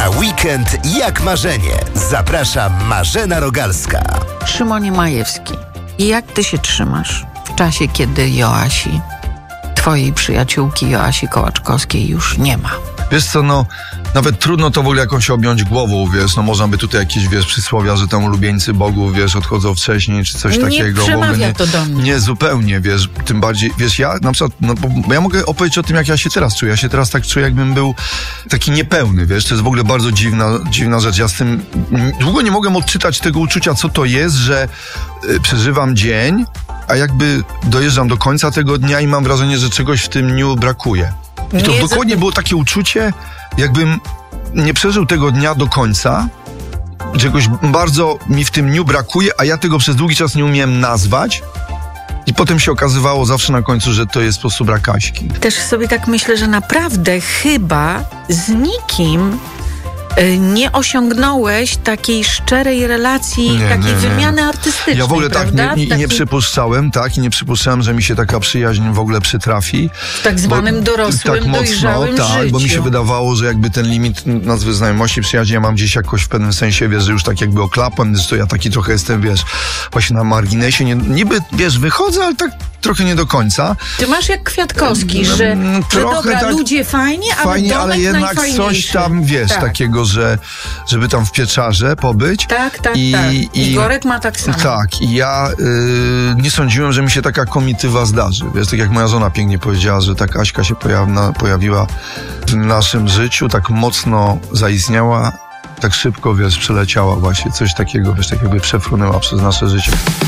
Na weekend jak marzenie. Zaprasza Marzena Rogalska. Szymonie Majewski, jak ty się trzymasz w czasie, kiedy Joasi, twojej przyjaciółki Joasi Kołaczkowskiej już nie ma? Wiesz co, nawet trudno to w ogóle jakoś objąć głową, wiesz, można by tutaj jakieś, przysłowia, że tam ulubieńcy bogów, odchodzą wcześniej, czy coś takiego. Nie przemawia to do mnie. Nie, zupełnie, tym bardziej, ja na przykład, bo ja mogę opowiedzieć o tym, jak ja się teraz czuję. Ja się teraz tak czuję, jakbym był taki niepełny, to jest w ogóle bardzo dziwna rzecz. Ja z tym długo nie mogłem odczytać tego uczucia, co to jest, że przeżywam dzień, a jakby dojeżdżam do końca tego dnia i mam wrażenie, że czegoś w tym dniu brakuje. I to dokładnie było takie uczucie, jakbym nie przeżył tego dnia do końca, czegoś bardzo mi w tym dniu brakuje, a ja tego przez długi czas nie umiałem nazwać. I potem się okazywało zawsze na końcu, że to jest po prostu brak Aśki. Też sobie tak myślę, że naprawdę chyba z nikim nie osiągnąłeś takiej szczerej relacji, takiej wymiany artystycznej. Ja w ogóle prawda? nie przypuszczałem, że mi się taka przyjaźń w ogóle przytrafi. W tak zwanym dorosłym, dojrzałym życiu. Bo mi się wydawało, że jakby ten limit nazwy znajomości, przyjaźni ja mam gdzieś jakoś w pewnym sensie, że już tak jakby oklapłem, że to ja taki trochę jestem, właśnie na marginesie. Niby, wychodzę, ale tak trochę nie do końca. Ty masz jak Kwiatkowski, że dobra, tak, ludzie fajnie, ale jednak coś tam, takiego, żeby tam w Pieczarze pobyć. Tak. Igorek ma tak samo. Tak, i ja nie sądziłem, że mi się taka komitywa zdarzy. Tak jak moja żona pięknie powiedziała, że tak Aśka się pojawiła w naszym życiu, tak mocno zaistniała, tak szybko, przeleciała właśnie, coś takiego, tak jakby przefrunęła przez nasze życie.